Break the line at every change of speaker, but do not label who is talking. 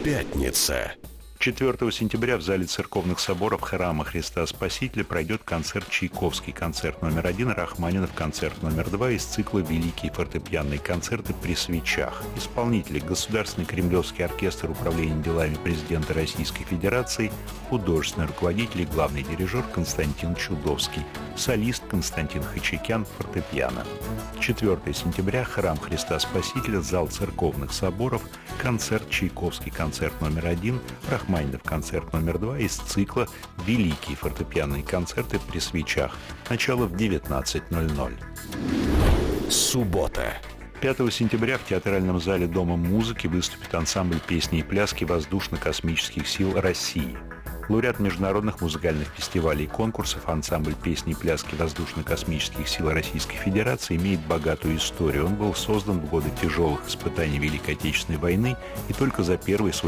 Пятница.
4 сентября в зале церковных соборов Храма Христа Спасителя пройдет концерт «Чайковский», концерт номер 1, Рахманинов, концерт номер 2 из цикла «Великие фортепианные концерты при свечах». Исполнители: Государственный Кремлевский оркестр Управления делами президента Российской Федерации, художественный руководитель и главный дирижер Константин Чудовский, солист Константин Хачикян, фортепиано. 4 сентября Храм Христа Спасителя, зал церковных соборов, концерт «Чайковский», концерт номер 1, Рахманинов, концерт номер 2 из цикла «Великие фортепианные концерты при свечах». Начало в 19:00.
Суббота.
5 сентября в театральном зале Дома музыки выступит ансамбль песни и пляски Воздушно-космических сил России. Лауреат международных музыкальных фестивалей и конкурсов, ансамбль песни и пляски Воздушно-космических сил Российской Федерации имеет богатую историю. Он был создан в годы тяжелых испытаний Великой Отечественной войны и только за первый свой